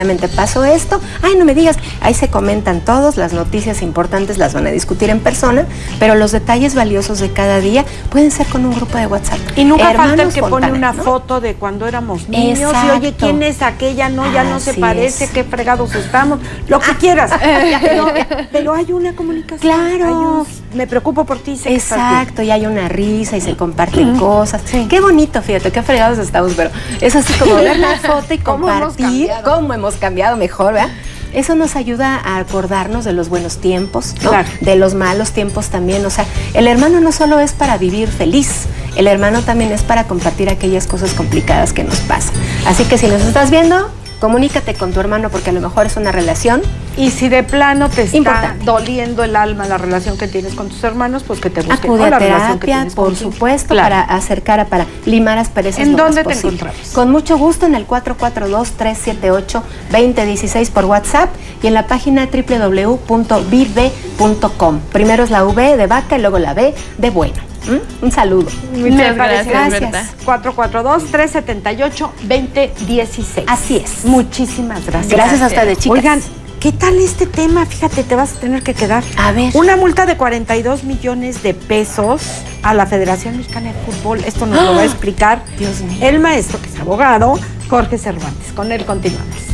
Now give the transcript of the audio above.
pasó esto, ay, no me digas, ahí se comentan todos, las noticias importantes las van a discutir en persona, pero los detalles valiosos de cada día pueden ser con un grupo de WhatsApp. Y nunca falta el que pone una foto de cuando éramos niños. Exacto. Y oye, ¿quién es aquella? No, ya no se parece, qué fregados estamos, lo que quieras. Pero hay una comunicación. Claro. Me preocupo por ti. Exacto, y hay una risa y se comparten cosas. Sí. Qué bonito, fíjate, qué fregados estamos, pero es así como ver la foto y compartir cómo hemos cambiado mejor, ¿verdad? Eso nos ayuda a acordarnos de los buenos tiempos, ¿no? Claro. De los malos tiempos también. O sea, el hermano no solo es para vivir feliz, el hermano también es para compartir aquellas cosas complicadas que nos pasan. Así que si nos estás viendo, comunícate con tu hermano porque a lo mejor es una relación. Y si de plano te está doliendo el alma la relación que tienes con tus hermanos, pues que te busquen. Acude a terapia, por supuesto, para acercar, para limar asperezas. ¿En dónde te encontramos? Con mucho gusto en el 442-378-2016 por WhatsApp y en la página www.vive.com. Primero es la V de vaca y luego la B de bueno. Un saludo. Muchas gracias. 442-378-2016. Así es. Muchísimas gracias. Gracias a ustedes, chicas. Oigan, ¿qué tal este tema? Fíjate, te vas a tener que quedar. A ver. Una multa de 42 millones de pesos a la Federación Mexicana de Fútbol. Esto nos lo va a explicar Dios mío. el maestro, que es abogado, Jorge Cervantes. Con él continuamos.